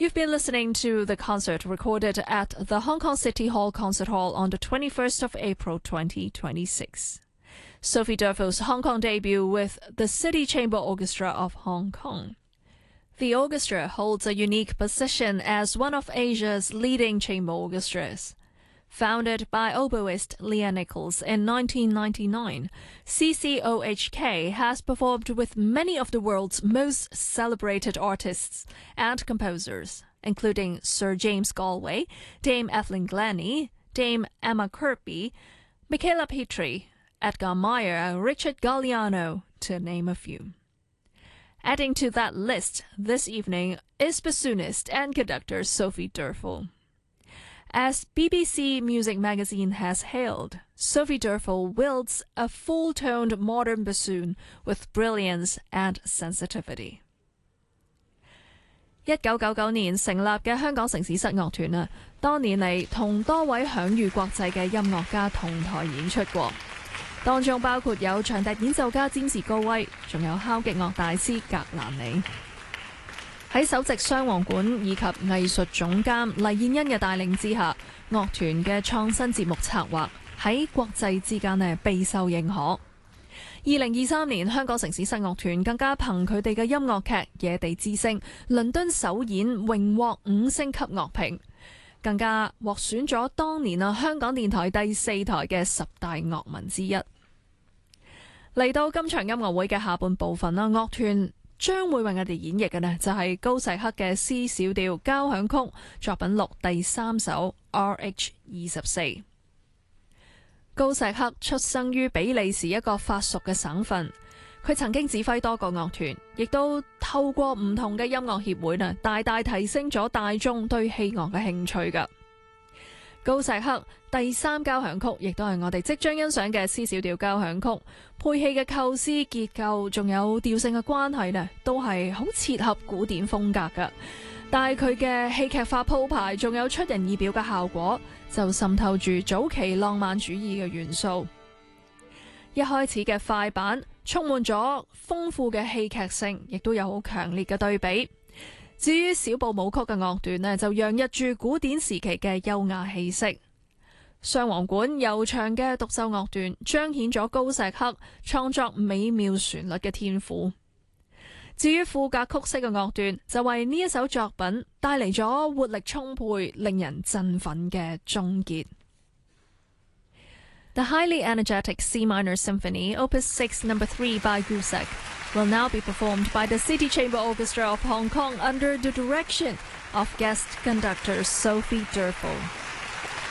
You've been listening to the concert recorded at the Hong Kong City Hall Concert Hall on the 21st of April 2026. Sophie Durfell's Hong Kong debut with the City Chamber Orchestra of Hong Kong. The orchestra holds a unique position as one of Asia's leading chamber orchestras. Founded by oboist Leah Nichols in 1999, CCOHK has performed with many of the world's most celebrated artists and composers, including Sir James Galway, Dame Evelyn Glennie, Dame Emma Kirkby, Michaela Petrie, Edgar Meyer, Richard Galliano, to name a few. Adding to that list this evening is bassoonist and conductor Sophie Durfell. As BBC Music Magazine has hailed, Sophie Durfell wields a full-toned modern bassoon with brilliance and sensitivity. 1999年成立嘅香港城市室樂團多年嚟同多位享譽國際嘅音樂家同台演出過，當中包括有長笛演奏家詹士高威，仲有敲擊樂大師格蘭尼。喺首席雙簧管以及藝術總監黎燕恩嘅帶領之下，樂團嘅創新節目策劃喺國際之間備受認可。2023年香港城市室樂團更加憑佢哋嘅音樂劇《野地之聲》倫敦首演榮獲5星級樂評，更加獲選咗當年香港電台第4台嘅10大樂文之一。嚟到今場音樂會嘅下半部分樂團將會為我哋演繹嘅就係高石克嘅 C 小調交響曲作品6第3首 RH24。高石克出生於比利時一個法屬嘅省份，佢曾經指揮多個樂團，亦都透過唔同嘅音樂協會大大提升咗大眾對戲樂嘅興趣㗎。高石克第3交響曲亦都係我哋即將欣賞嘅 C 小調交響曲，配器嘅構思結構仲有調性嘅關係都係好切合古典風格㗎。但係佢嘅戲劇化鋪排仲有出人意表嘅效果，就滲透住早期浪漫主義嘅元素。一開始嘅快板充滿咗豐富嘅戲劇性，亦都有好強烈嘅對比。至於小步舞曲嘅樂段就洋溢住古典時期嘅優雅氣息。雙簧管悠長嘅獨奏樂段彰顯咗高石克創作美妙旋律嘅天賦。至於副格曲式嘅樂段就為呢一首作品帶嚟咗活力充沛、令人振奮嘅終結。The highly energetic C minor symphony, Opus 6 No. 3 by Gusak, will now be performed by the City Chamber Orchestra of Hong Kong under the direction of guest conductor Sophie Durfell.